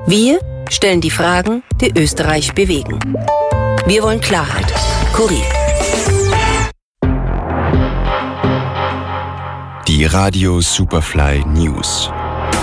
Wir stellen die Fragen, die Österreich bewegen. Wir wollen Klarheit. Kurier. Die Radio Superfly News.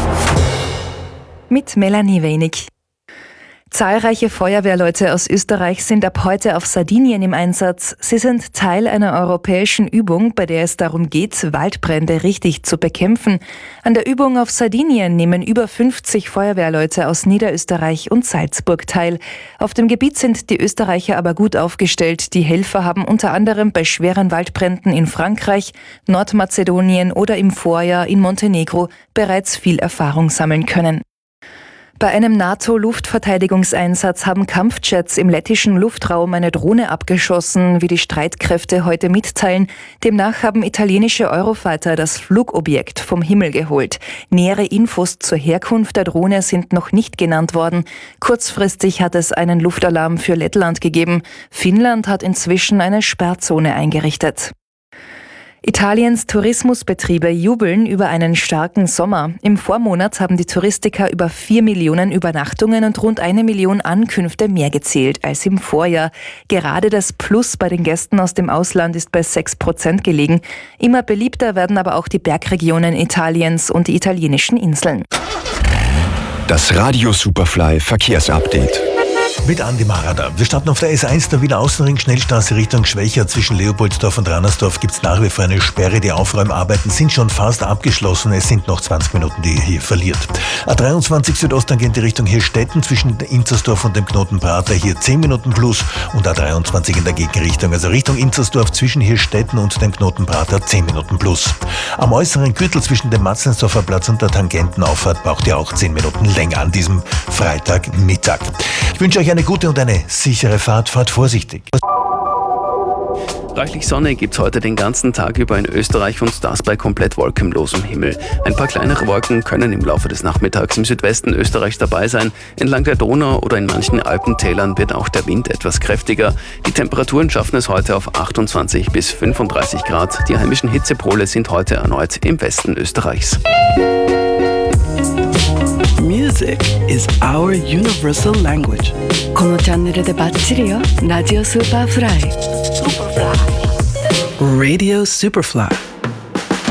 Mit Melanie Wenig. Zahlreiche Feuerwehrleute aus Österreich sind ab heute auf Sardinien im Einsatz. Sie sind Teil einer europäischen Übung, bei der es darum geht, Waldbrände richtig zu bekämpfen. An der Übung auf Sardinien nehmen über 50 Feuerwehrleute aus Niederösterreich und Salzburg teil. Auf dem Gebiet sind die Österreicher aber gut aufgestellt. Die Helfer haben unter anderem bei schweren Waldbränden in Frankreich, Nordmazedonien oder im Vorjahr in Montenegro bereits viel Erfahrung sammeln können. Bei einem NATO-Luftverteidigungseinsatz haben Kampfjets im lettischen Luftraum eine Drohne abgeschossen, wie die Streitkräfte heute mitteilen. Demnach haben italienische Eurofighter das Flugobjekt vom Himmel geholt. Nähere Infos zur Herkunft der Drohne sind noch nicht genannt worden. Kurzfristig hat es einen Luftalarm für Lettland gegeben. Finnland hat inzwischen eine Sperrzone eingerichtet. Italiens Tourismusbetriebe jubeln über einen starken Sommer. Im Vormonat haben die Touristiker über 4 Millionen Übernachtungen und rund 1 Million Ankünfte mehr gezählt als im Vorjahr. Gerade das Plus bei den Gästen aus dem Ausland ist bei 6% gelegen. Immer beliebter werden aber auch die Bergregionen Italiens und die italienischen Inseln. Das Radio Superfly Verkehrsupdate. Mit Andi Marada. Wir starten auf der S1 der Wiener Außenring Schnellstraße Richtung Schwächer. Zwischen Leopoldsdorf und Rannersdorf gibt es nach wie vor eine Sperre. Die Aufräumarbeiten sind schon fast abgeschlossen. Es sind noch 20 Minuten, die ihr hier verliert. A23 südostangehende Richtung Hirstetten zwischen Inzersdorf und dem Knoten Prater hier 10 Minuten plus und A23 in der Gegenrichtung, also Richtung Inzersdorf zwischen Hirstetten und dem Knoten Prater 10 Minuten plus. Am äußeren Gürtel zwischen dem Matzleinsdorfer Platz und der Tangentenauffahrt braucht ihr auch 10 Minuten länger an diesem Freitagmittag. Ich wünsche euch eine gute und eine sichere Fahrt. Fahrt vorsichtig. Reichlich Sonne gibt's heute den ganzen Tag über in Österreich und das bei komplett wolkenlosem Himmel. Ein paar kleinere Wolken können im Laufe des Nachmittags im Südwesten Österreichs dabei sein. Entlang der Donau oder in manchen Alpentälern wird auch der Wind etwas kräftiger. Die Temperaturen schaffen es heute auf 28 bis 35 Grad. Die heimischen Hitzepole sind heute erneut im Westen Österreichs. Music is our universal language. このチャンネルでバッチリよ。ラジオスーパーフライ。 Radio Superfly.